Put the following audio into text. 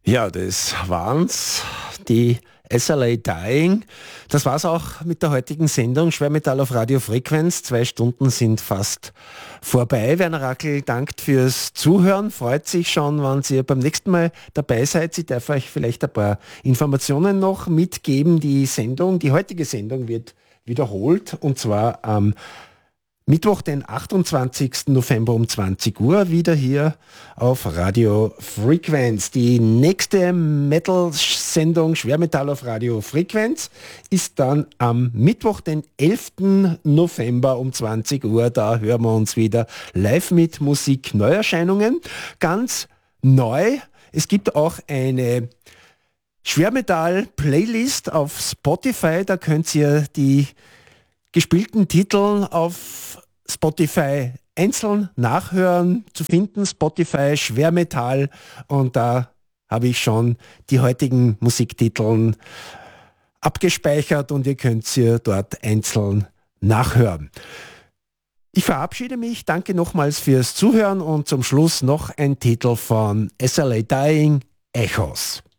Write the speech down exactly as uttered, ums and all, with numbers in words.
Ja, das waren's, die S L A Dying. Das war's auch mit der heutigen Sendung Schwermetall auf Radiofrequenz. Zwei Stunden sind fast vorbei. Werner Rackel dankt fürs Zuhören, freut sich schon, wenn ihr beim nächsten Mal dabei seid. Ich darf euch vielleicht ein paar Informationen noch mitgeben. Die Sendung, die heutige Sendung wird wiederholt und zwar am Mittwoch, den achtundzwanzigsten November um zwanzig Uhr, wieder hier auf Radio Frequenz. Die nächste Metal-Sendung Schwermetall auf Radio Frequenz ist dann am Mittwoch, den elften November um zwanzig Uhr. Da hören wir uns wieder live mit Musik Neuerscheinungen. Ganz neu, es gibt auch eine Schwermetall-Playlist auf Spotify. Da könnt ihr die gespielten Titel auf Spotify einzeln nachhören, zu finden, Spotify Schwermetall, und da habe ich schon die heutigen Musiktiteln abgespeichert und ihr könnt sie dort einzeln nachhören. Ich verabschiede mich, danke nochmals fürs Zuhören und zum Schluss noch ein Titel von S L A Dying, Echos.